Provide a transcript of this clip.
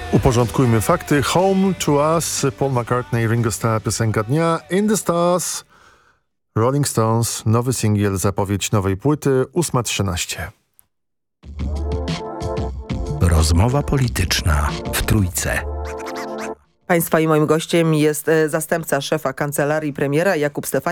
Uporządkujmy fakty. Home to Us, Paul McCartney, Ringo Starr, piosenka dnia. In the Stars, Rolling Stones, nowy singiel, zapowiedź nowej płyty, 8:13. Rozmowa polityczna w Trójce. Państwa i moim gościem jest zastępca szefa kancelarii premiera Jakub Stefaniak.